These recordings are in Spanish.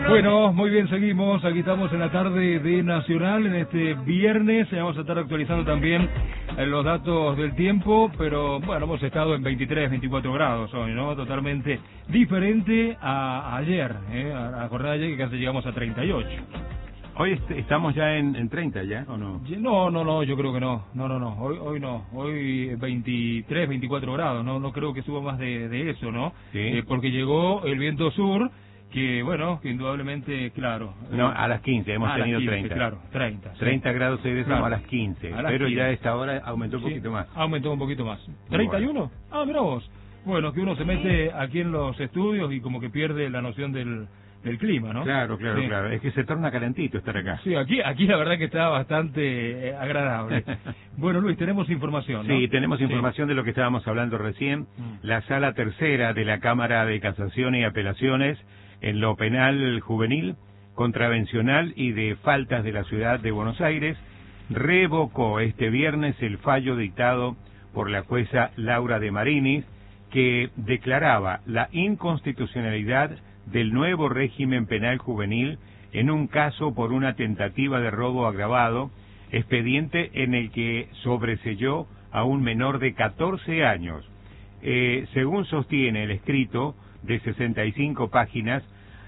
Bueno, muy bien, seguimos. Aquí estamos en la tarde de Nacional, en este viernes. Vamos a estar actualizando también los datos del tiempo, pero bueno, hemos estado en 23, 24 grados hoy, ¿no? Totalmente diferente a ayer, a la jornada de ayer que casi llegamos a 38. Hoy estamos ya en 30 ya, ¿o no? No, yo creo que no. No. Hoy no. Hoy 23, 24 grados. No creo que suba más de eso, ¿no? Sí. Porque llegó el viento sur, que bueno, que indudablemente, claro. No, a las 15 hemos tenido 15, 30. Claro, 30. 30 grados hoy Claro. a las 15. A las Pero 15. ya a esta hora aumentó un poquito más. Aumentó un poquito más. ¿31? Bueno. Mira vos. Bueno, que uno se mete aquí en los estudios y como que pierde la noción del clima, ¿no? Claro. Sí. Es que se torna calentito estar acá. Sí, aquí la verdad que está bastante agradable. Bueno, Luis, tenemos información, ¿no? Sí, tenemos información de lo que estábamos hablando recién. La Sala Tercera de la Cámara de Casación y Apelaciones en lo penal juvenil, contravencional y de faltas de la Ciudad de Buenos Aires revocó este viernes el fallo dictado por la jueza Laura de Marinis, que declaraba la inconstitucionalidad del nuevo régimen penal juvenil en un caso por una tentativa de robo agravado, expediente en el que sobreseyó a un menor de 14 años. Según sostiene el escrito de 65 páginas,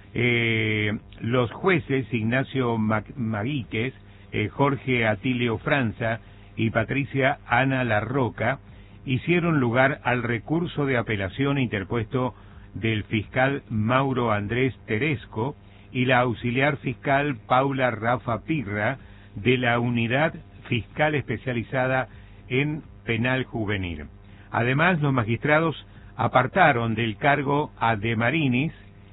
los jueces Ignacio Maguíquez, Jorge Atilio Franza y Patricia Ana Larroca hicieron lugar al recurso de apelación interpuesto del fiscal Mauro Andrés Teresco y la auxiliar fiscal Paula Rafa Pirra de la Unidad Fiscal Especializada en Penal Juvenil. Además, los magistrados apartaron del cargo a De Marinis,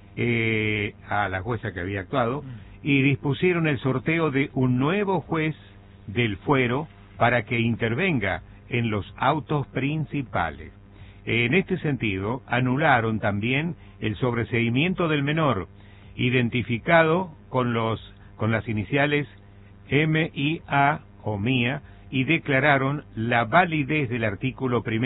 a la jueza que había actuado, y dispusieron el sorteo de un nuevo juez del fuero para que intervenga en los autos principales. En este sentido, anularon también el sobreseimiento del menor, identificado con las iniciales MIA o MIA, y declararon la validez del artículo 1